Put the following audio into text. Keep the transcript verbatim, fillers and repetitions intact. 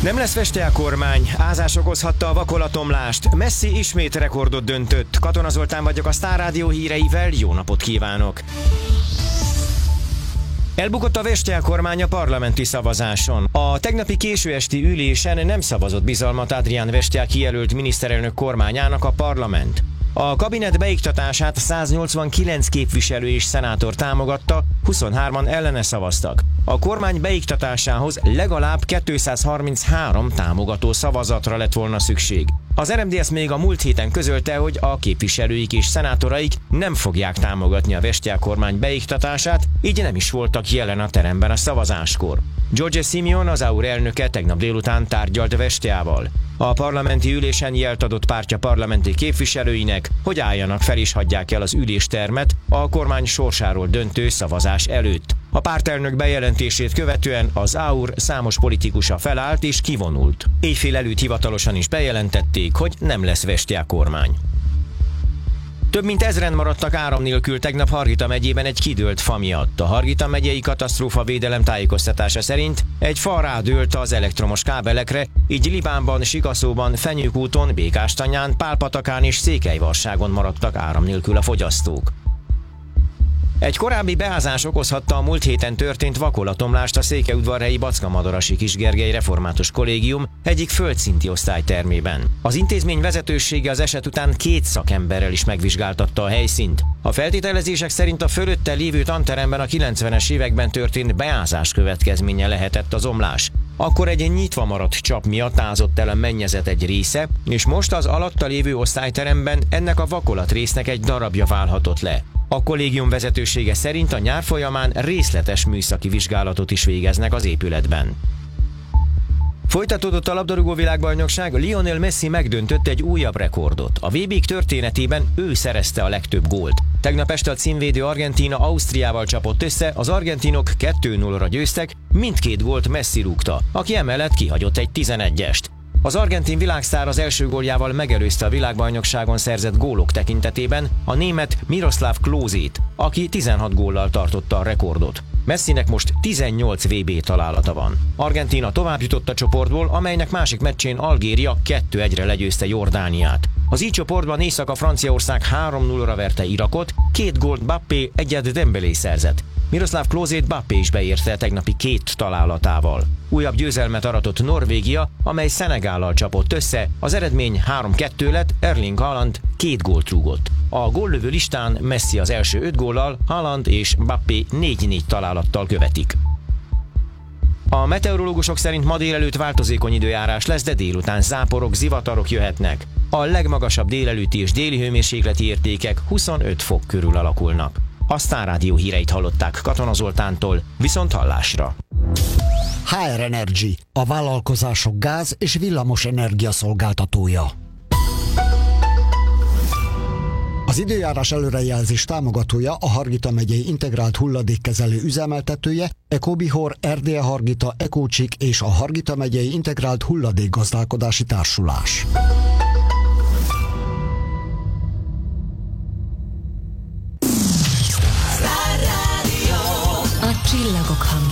Nem lesz feste a kormány, ázás okozhatta a vakolatomlást, Messi ismét rekordot döntött. Katona Zoltán vagyok a Sztár Rádió híreivel, jó napot kívánok! Elbukott a Vestiaire kormány a parlamenti szavazáson. A tegnapi késő esti ülésen nem szavazott bizalmat Adrian Vestiaire kijelölt miniszterelnök kormányának a parlament. A kabinet beiktatását száznyolcvankilenc képviselő és szenátor támogatta, huszonhárman ellene szavaztak. A kormány beiktatásához legalább kétszázharminchárom támogató szavazatra lett volna szükség. Az er em dé es még a múlt héten közölte, hogy a képviselőik és szenátoraik nem fogják támogatni a Vestiaire kormány beiktatását, így nem is voltak jelen a teremben a szavazáskor. Giorgia Simeone, az á u er elnöke tegnap délután tárgyalt Vestiaire-val. A parlamenti ülésen jelt adott pártja parlamenti képviselőinek, hogy álljanak fel és hagyják el az üléstermet a kormány sorsáról döntő szavazás előtt. A pártelnök bejelentését követően az á u er számos politikusa felállt és kivonult. Éjfél előtt hivatalosan is bejelentették, hogy nem lesz Vestiaire kormány. Több mint ezren maradtak áram nélkül tegnap Hargita megyében egy kidőlt fa miatt. A Hargita megyei katasztrófavédelem tájékoztatása szerint egy fa rádőlt az elektromos kábelekre, így Libánban, Sikaszóban, Fenyőkúton, Békástanyán, Pálpatakán és Székelyvarságon maradtak áram nélkül a fogyasztók. Egy korábbi beázás okozhatta a múlt héten történt vakolatomlást a székelyudvarhelyi Backa-Madarasi Kisgergely Református Kollégium egyik földszinti osztálytermében. Az intézmény vezetősége az eset után két szakemberrel is megvizsgáltatta a helyszínt. A feltételezések szerint a fölötte lévő tanteremben a kilencvenes években történt beázás következménye lehetett az omlás. Akkor egy nyitva maradt csap miatt ázott el a mennyezet egy része, és most az alatta lévő osztályteremben ennek a vakolat résznek egy darabja válhatott le. A kollégium vezetősége szerint a nyár folyamán részletes műszaki vizsgálatot is végeznek az épületben. Folytatódott a labdarúgó világbajnokság, Lionel Messi megdöntött egy újabb rekordot. A vé bék történetében ő szerezte a legtöbb gólt. Tegnap este a címvédő Argentína Ausztriával csapott össze, az argentinok kettő nullra győztek, mindkét gólt Messi rúgta, aki emellett kihagyott egy tizenegyest. Az argentin világsztár az első góljával megelőzte a világbajnokságon szerzett gólok tekintetében a német Miroslav Klózét, aki tizenhat góllal tartotta a rekordot. Messinek most tizennyolc vé bé találata van. Argentína tovább jutott a csoportból, amelynek másik meccsén Algéria kettő egyre legyőzte Jordániát. Az így csoportban Észak-Franciaország három nullra verte Irakot, két gólt Mbappé, egyet Dembélé szerzett. Miroslav Klózét Mbappé is beérte tegnapi két találatával. Újabb győzelmet aratott Norvégia, amely Szenegállal csapott össze, az eredmény három kettő lett, Erling Haaland két gólt rúgott. A góllövő listán Messi az első öt góllal, Haaland és Mbappé négy négy találattal követik. A meteorológusok szerint ma délelőtt változékony időjárás lesz, de délután záporok, zivatarok jöhetnek. A legmagasabb délelőtti és déli hőmérsékleti értékek huszonöt fok körül alakulnak. A Sztár Rádió híreit hallották Katona Zoltántól, viszont hallásra. há er Energy, a vállalkozások gáz- és villamos energia szolgáltatója. Az időjárás előrejelzés támogatója a Hargita megyei integrált hulladékkezelő üzemeltetője, Ecobihor, Erdélye Hargita, Ecócsik és a Hargita megyei integrált hulladékgazdálkodási társulás. A csillagok hang